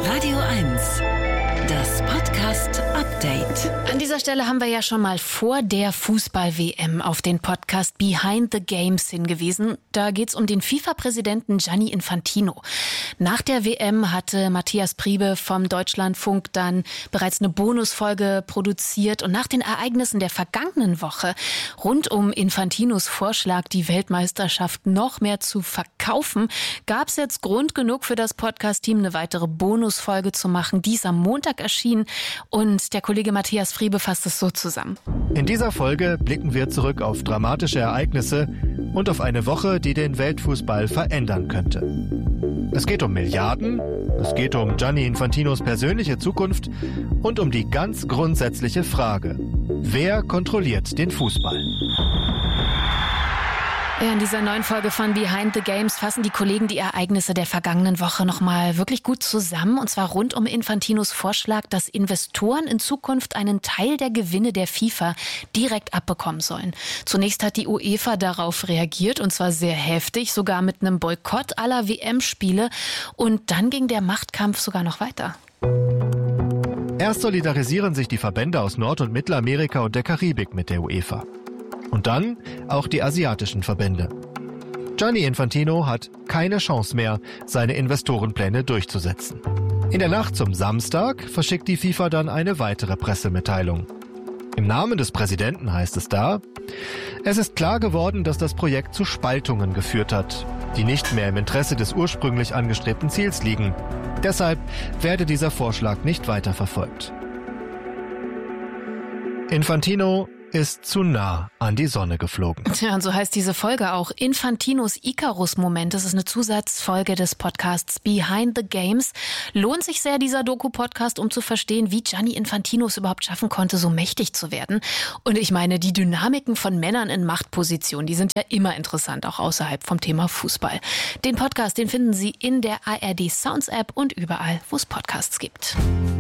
Radio 1, das Podcast-Update. An dieser Stelle haben wir ja schon mal vor der Fußball-WM auf den Podcast Behind the Games hingewiesen. Da geht's um den FIFA-Präsidenten Gianni Infantino. Nach der WM hatte Matthias Priebe vom Deutschlandfunk dann bereits eine Bonusfolge produziert. Und nach den Ereignissen der vergangenen Woche rund um Infantinos Vorschlag, die Weltmeisterschaft noch mehr zu verkaufen, gab's jetzt Grund genug für das Podcast-Team, eine weitere Bonusfolge zu machen. Die ist am Montag erschienen und der Kollege Matthias Priebe fasst es so zusammen. In dieser Folge blicken wir zurück auf dramatische Ereignisse und auf eine Woche, die den Weltfußball verändern könnte. Es geht um Milliarden, es geht um Gianni Infantinos persönliche Zukunft und um die ganz grundsätzliche Frage: Wer kontrolliert den Fußball? Ja, in dieser neuen Folge von Behind the Games fassen die Kollegen die Ereignisse der vergangenen Woche nochmal wirklich gut zusammen. Und zwar rund um Infantinos Vorschlag, dass Investoren in Zukunft einen Teil der Gewinne der FIFA direkt abbekommen sollen. Zunächst hat die UEFA darauf reagiert, und zwar sehr heftig, sogar mit einem Boykott aller WM-Spiele. Und dann ging der Machtkampf sogar noch weiter. Erst solidarisieren sich die Verbände aus Nord- und Mittelamerika und der Karibik mit der UEFA. Und dann auch die asiatischen Verbände. Gianni Infantino hat keine Chance mehr, seine Investorenpläne durchzusetzen. In der Nacht zum Samstag verschickt die FIFA dann eine weitere Pressemitteilung. Im Namen des Präsidenten heißt es da: Es ist klar geworden, dass das Projekt zu Spaltungen geführt hat, die nicht mehr im Interesse des ursprünglich angestrebten Ziels liegen. Deshalb werde dieser Vorschlag nicht weiterverfolgt. Infantino ist zu nah an die Sonne geflogen. Tja, und so heißt diese Folge auch Infantinos Icarus-Moment. Das ist eine Zusatzfolge des Podcasts Behind the Games. Lohnt sich sehr, dieser Doku-Podcast, um zu verstehen, wie Gianni Infantino es überhaupt schaffen konnte, so mächtig zu werden. Und ich meine, die Dynamiken von Männern in Machtpositionen, die sind ja immer interessant, auch außerhalb vom Thema Fußball. Den Podcast, den finden Sie in der ARD Sounds App und überall, wo es Podcasts gibt.